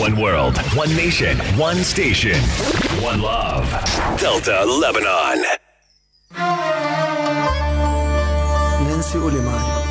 One world, one nation, one station, one love. Delta Lebanon. Nancy Uliman.